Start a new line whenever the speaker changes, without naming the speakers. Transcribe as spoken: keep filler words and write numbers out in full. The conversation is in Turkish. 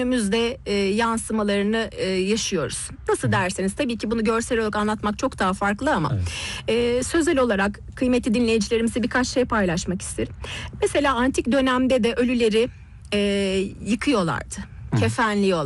günümüzde e, yansımalarını e, yaşıyoruz. Nasıl derseniz, tabii ki bunu görsel olarak anlatmak çok daha farklı ama
Evet.
e, sözel olarak kıymetli dinleyicilerimize birkaç şey paylaşmak isterim. Mesela antik dönemde de ölüleri e, yıkıyorlardı, kefenliyorlardı.